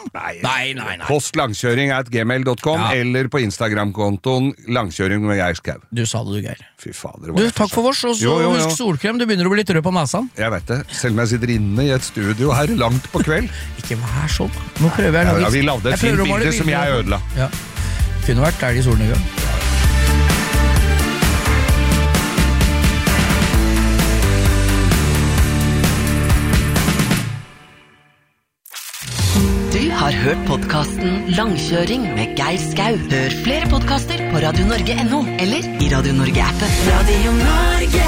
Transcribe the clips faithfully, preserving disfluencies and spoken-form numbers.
Nei, nei, nei, nei. Post langkjøring at gmail dot com ja. Eller på Instagram-kontoen langkjøring med Geir Skau. Du sa det, du, Geir. Fy fader. Du, takk for vårs, og så jo, jo, jo. husk solkrem. Du begynner å bli litt rød på nasen. Jeg vet det. Selv om jeg sitter inne i et studio her langt på kveld. Ikke vær sånn. Nå prøver jeg. Ja, ja, vi lavde et fint bilde som jeg ødela. Ja. Kunne vært der i Solnøya. Har hørt podcasten Langkjøring med Geir Skau. Hør flere podcaster på radio norge punktum no eller i Radio Norge-appen. Radio Norge.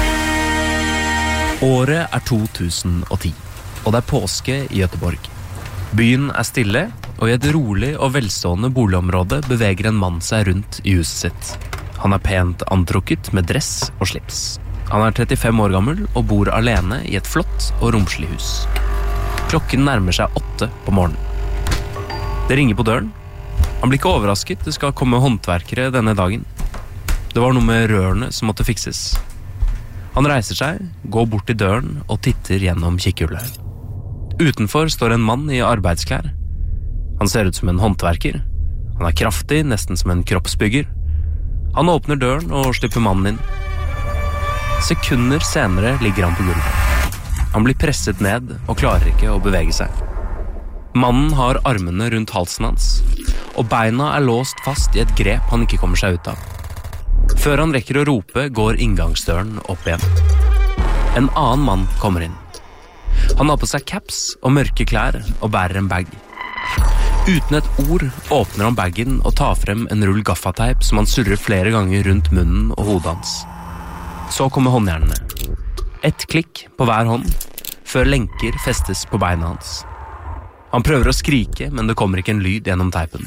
Året er to tusen og ti, og det er påske i Göteborg. Byen er stille, og i et rolig og velstående boligområde beveger en mann seg rundt i huset sitt. Han er pent antrukket med dress og slips. Han er trettifem år gammel og bor alene i et flott og romslig hus. Klokken nærmer seg åtte på morgenen. Det ringer på døren. Han blir ikke overrasket, det skal komme håndverkere denne dagen. Det var noe med rørene som måtte fikses. Han reiser seg, går bort til døren og titter gjennom kikkhullet. Utenfor står en mann i arbeidsklær. Han ser ut som en håndverker. Han er kraftig, nesten som en kroppsbygger. Han åpner døren og slipper mannen inn. Sekunder senere ligger han på gulvet. Han blir presset ned og klarer ikke å bevege seg. Mannen har armene rundt halsen hans, og beina er låst fast i et grep han ikke kommer seg ut av. Før han rekker å rope, går inngangsdøren opp igjen. En annen mann kommer inn. Han har på seg caps og mørke klær og bærer en bag. Uten et ord åpner han bagen og tar frem en rull gaffateip som han surrer flere ganger rundt munnen og hodet hans. Så kommer håndjernene. Et klikk på hver hånd, før lenker festes på beina hans. Han prøver å skrike, men det kommer ikke en lyd gjennom teipen.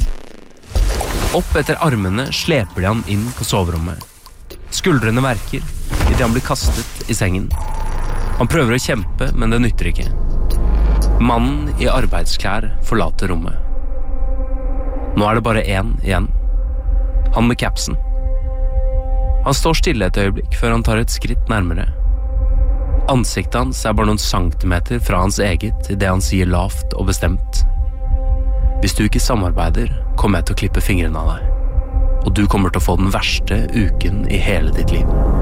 Opp etter armene sleper de han inn på soverommet. Skuldrene verker, idet han blir kastet i sengen. Han prøver å kjempe, men det nytter ikke. Mannen i arbeidsklær forlater rommet. Nå er det bare én igjen. Han med capsen. Han står stille et øyeblikk før han tar et skritt nærmere. Ansiktet hans er bare noen centimeter fra hans eget i det han sier lavt og bestemt. Hvis du ikke samarbeider, kommer jeg til å klippe fingrene av deg. Og du kommer til å få den verste uken i hele ditt liv.